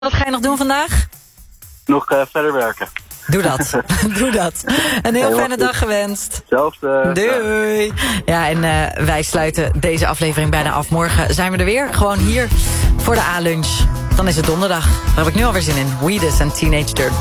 Wat ga je nog doen vandaag? Nog verder werken. Doe dat. Doe dat. Een heel fijne dag gewenst. Hetzelfde. Doei. Ja, en wij sluiten deze aflevering bijna af. Morgen zijn we er weer. Gewoon hier voor de A-lunch. Dan is het donderdag. Daar heb ik nu alweer zin in. Weedus en Teenage Dirtbag.